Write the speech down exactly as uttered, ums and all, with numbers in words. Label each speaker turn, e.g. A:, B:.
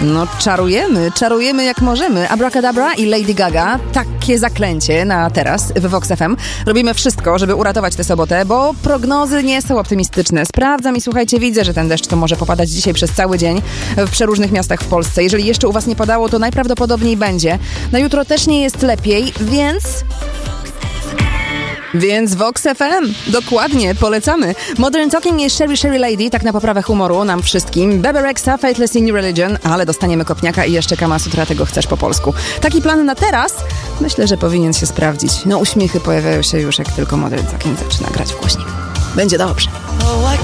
A: No czarujemy, czarujemy jak możemy. Abracadabra i Lady Gaga, takie zaklęcie na teraz w Vox F M. Robimy wszystko, żeby uratować tę sobotę, bo prognozy nie są optymistyczne. Sprawdzam i słuchajcie, widzę, że ten deszcz to może popadać dzisiaj przez cały dzień w przeróżnych miastach w Polsce. Jeżeli jeszcze u was nie padało, to najprawdopodobniej będzie. Na jutro też nie jest lepiej, więc... Więc Vox F M, dokładnie, polecamy. Modern Talking jest Sherry Sherry Lady, tak na poprawę humoru nam wszystkim. Bebe Rexha, Faithless in New Religion, ale dostaniemy kopniaka i jeszcze Kama Sutra, tego chcesz po polsku. Taki plan na teraz, myślę, że powinien się sprawdzić. No uśmiechy pojawiają się już, jak tylko Modern Talking zaczyna grać głośniej. Będzie dobrze.